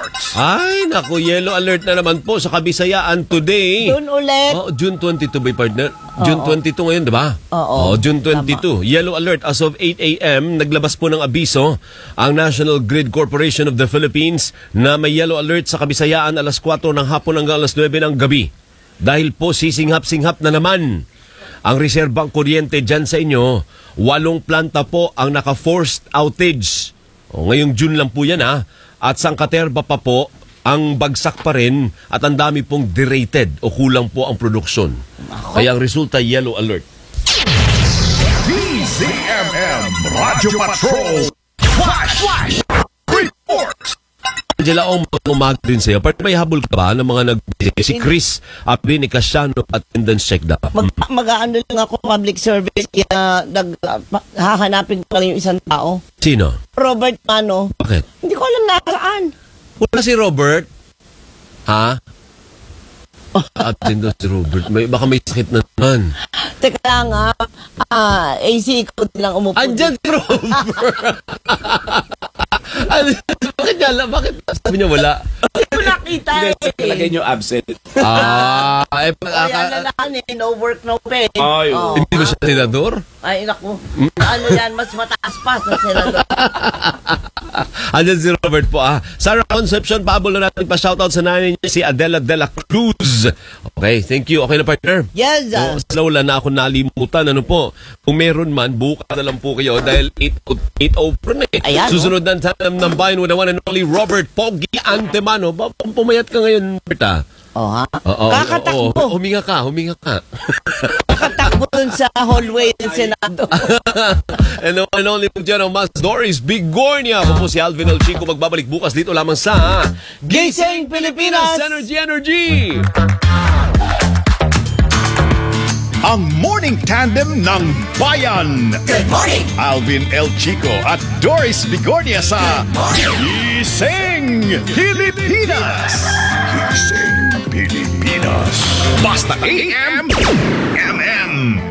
Sports. Ay, naku, yellow alert na naman po sa Kabisayaan today. Doon ulit. Oh, June 22 ba, partner? June 22 ngayon, di ba? Oo. June 22. Tama. Yellow alert as of 8 a.m. Naglabas po ng abiso ang National Grid Corporation of the Philippines na may yellow alert sa Kabisayaan alas 4 ng hapon hanggang alas 9 ng gabi. Dahil po sisinghap-singhap na naman ang reserbang kuryente dyan sa inyo. 8 planta po ang naka-forced outage. Ngayong June lang po yan At Sangkaterba pa po ang bagsak pa rin at ang dami pong derated o kulang po ang produksyon. Kaya ang resulta, yellow alert. DZMM Radio Patrol Flash Report. Angela, umaga din sa'yo. Part may habol ka ba ng mga si Chris Abri ni Casiano attendance check daw? Mag-aano lang ako public service kaya hahanapin ko lang yung isang tao. Sino? Robert Mano. Bakit? Hindi ko alam nasaan. Wala si Robert? Ha? Attendance si Robert. Baka may sakit na naman. Teka lang AC ko lang umupo. Andyan si Robert! Bakit sabi niya wala? Hindi ko nakita Talagay niyo absent. Kaya nalaan no work, no pay. Hindi ba siya senador? Ay, naku. Ano yan, mas mataas pa sa senador. Andyan si Robert po Sarah Concepcion, pahabol na natin pa-shoutout sa nanay niya, si Adela de la Cruz. Okay, thank you. Okay na, partner? Yes. So, wala na ako nalimutan. Ano po? Kung meron man, bukas na lang po kayo dahil 8-0 na Ayan, Susunod na tanam ng bayan with the one and only Robert Pogi Antemano. Pumayat ka ngayon, Berta. Kakatakbo. Huminga ka. Kakatakbo dun sa hallway ng Senado. And the one and only General Mas Doris Bigornia. Ako po si Alvin El Chico. Magbabalik bukas dito lamang sa Gising Pilipinas! Energy! Ang morning tandem ng bayan. Good morning! Alvin El Chico at Doris Bigornia sa Gising Pilipinas. Gising Pilipinas. Basta AM, MM.